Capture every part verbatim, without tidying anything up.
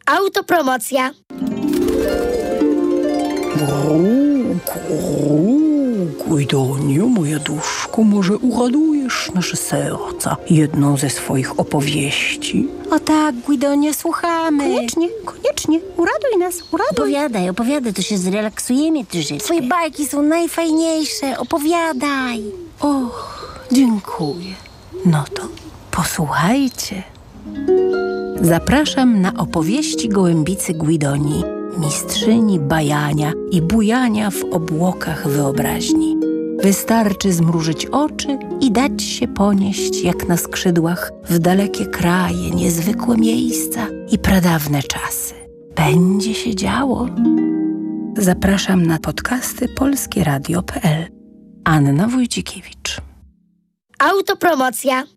Autopromocja. Guidoniu, moja duszko, może uradujesz nasze serca jedną ze swoich opowieści? O tak, Guidonio, słuchamy. Koniecznie, koniecznie. Uraduj nas, uraduj. Opowiadaj, opowiadaj, to się zrelaksujemy troszeczkę. Twoje bajki są najfajniejsze, opowiadaj. Och, dziękuję. No to posłuchajcie. Zapraszam na opowieści gołębicy Guidonii, mistrzyni bajania i bujania w obłokach wyobraźni. Wystarczy zmrużyć oczy i dać się ponieść jak na skrzydłach w dalekie kraje, niezwykłe miejsca i pradawne czasy. Będzie się działo. Zapraszam na podcasty polskie radio kropka p l. Anna Wójcikiewicz. Autopromocja.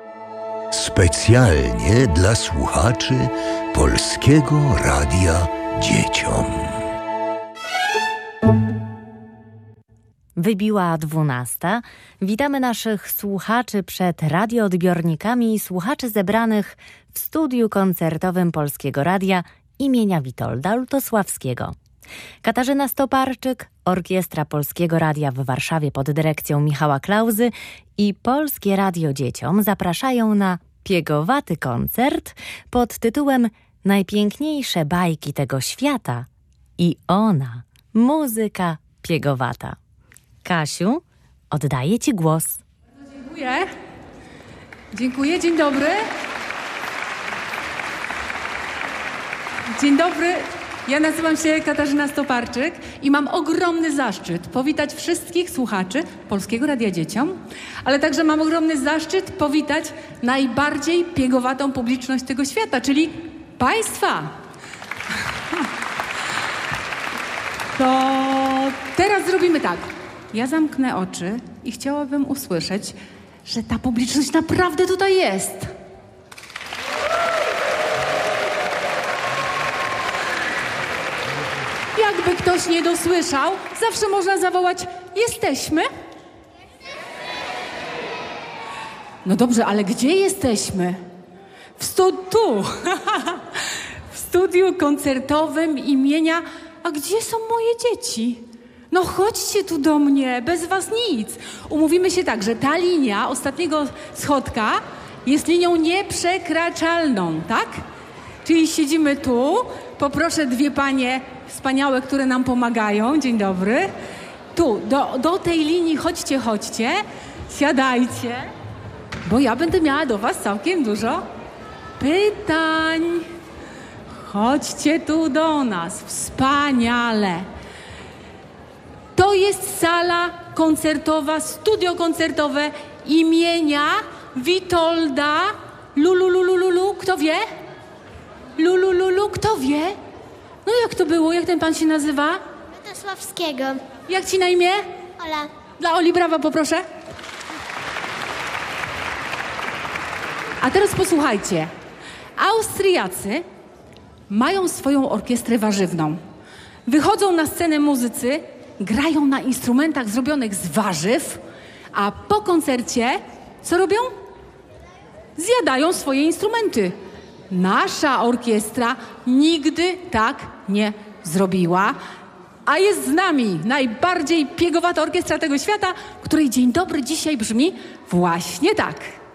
Specjalnie dla słuchaczy Polskiego Radia Dzieciom. Wybiła dwunasta. Witamy naszych słuchaczy przed radioodbiornikami i słuchaczy zebranych w studiu koncertowym Polskiego Radia imienia Witolda Lutosławskiego. Katarzyna Stoparczyk, Orkiestra Polskiego Radia w Warszawie pod dyrekcją Michała Klauzy i Polskie Radio Dzieciom zapraszają na piegowaty koncert pod tytułem Najpiękniejsze bajki tego świata i ona, muzyka piegowata. Kasiu, oddaję Ci głos. Dziękuję. Dziękuję. Dzień dobry. Dzień dobry. Ja nazywam się Katarzyna Stoparczyk i mam ogromny zaszczyt powitać wszystkich słuchaczy Polskiego Radia Dzieciom, ale także mam ogromny zaszczyt powitać najbardziej piegowatą publiczność tego świata, czyli Państwa. To teraz zrobimy tak. Ja zamknę oczy i chciałabym usłyszeć, że ta publiczność naprawdę tutaj jest. Jakby ktoś nie dosłyszał, zawsze można zawołać: jesteśmy? No dobrze, ale gdzie jesteśmy? W stu... tu. W studiu koncertowym imienia... A gdzie są moje dzieci? No chodźcie tu do mnie, bez was nic. Umówimy się tak, że ta linia ostatniego schodka jest linią nieprzekraczalną, tak? Czyli siedzimy tu, poproszę dwie panie wspaniałe, które nam pomagają. Dzień dobry. Tu, do, do tej linii chodźcie, chodźcie, siadajcie, bo ja będę miała do was całkiem dużo pytań. Chodźcie tu do nas, wspaniale. To jest sala koncertowa, studio koncertowe imienia Witolda Lululululu. Kto wie? Lulululu, kto wie? No jak to było? Jak ten pan się nazywa? Lutosławskiego. Jak ci na imię? Ola. Dla Oli brawa poproszę. A teraz posłuchajcie. Austriacy mają swoją orkiestrę warzywną. Wychodzą na scenę muzycy, grają na instrumentach zrobionych z warzyw, a po koncercie co robią? Zjadają swoje instrumenty. Nasza orkiestra nigdy tak nie zrobiła, a jest z nami najbardziej piegowata orkiestra tego świata, której dzień dobry dzisiaj brzmi właśnie tak.